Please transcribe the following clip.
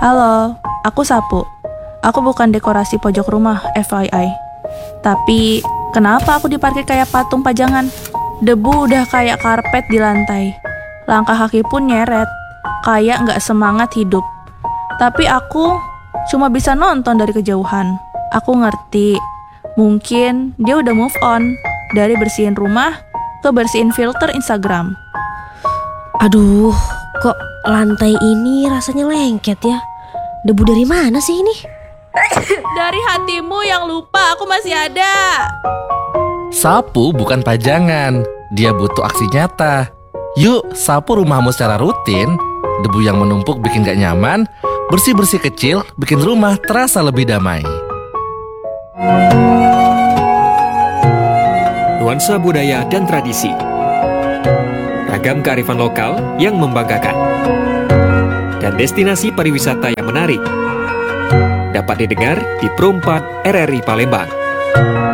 Halo, aku Sapu. Aku bukan dekorasi pojok rumah, FYI. Tapi, kenapa aku diparkir kayak patung pajangan? Debu udah kayak karpet di lantai. Langkah kaki pun nyeret, kayak nggak semangat hidup. Tapi aku cuma bisa nonton dari kejauhan. Aku ngerti, mungkin dia udah move on dari bersihin rumah ke bersihin filter Instagram. Aduh, kok lantai ini rasanya lengket ya? Debu dari mana sih ini? Dari hatimu yang lupa aku masih ada. Sapu bukan pajangan, dia butuh aksi nyata. Yuk, sapu rumahmu secara rutin. Debu yang menumpuk bikin gak nyaman. Bersih-bersih kecil bikin rumah terasa lebih damai. Nuansa budaya dan tradisi, ragam kearifan lokal yang membanggakan, dan destinasi pariwisata yang menarik dapat didengar di Pro 4 RRI Palembang.